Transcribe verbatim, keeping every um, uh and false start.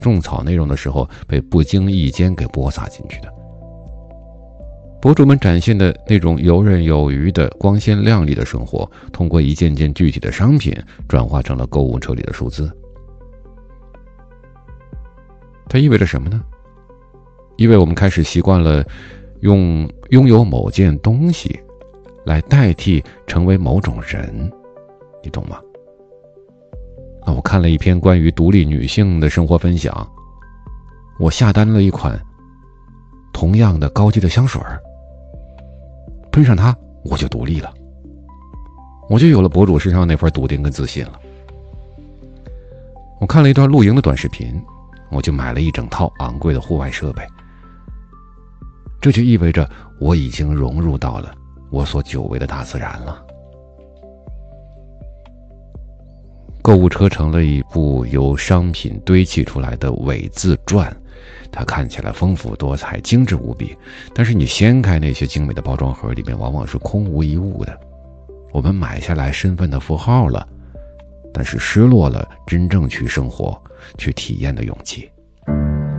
种草内容的时候被不经意间给播撒进去的。博主们展现的那种游刃有余的光鲜亮丽的生活，通过一件件具体的商品转化成了购物车里的数字。它意味着什么呢？意味我们开始习惯了用拥有某件东西来代替成为某种人，你懂吗？那我看了一篇关于独立女性的生活分享，我下单了一款同样的高级的香水，喷上它我就独立了，我就有了博主身上那份笃定跟自信了。我看了一段露营的短视频，我就买了一整套昂贵的户外设备，这就意味着我已经融入到了我所久违的大自然了。购物车成了一部由商品堆砌出来的伪自传，它看起来丰富多彩，精致无比，但是你掀开那些精美的包装盒，里面往往是空无一物的。我们买下来身份的符号了，但是失落了真正去生活去体验的勇气。